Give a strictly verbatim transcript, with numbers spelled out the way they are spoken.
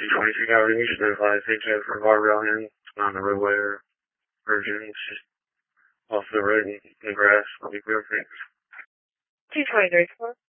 two twenty-two Calvary, you should advise H O for Barbell Inn on the roadway or Virgin. It's just off the road in the grass. I'll be perfect. two twenty-three, four.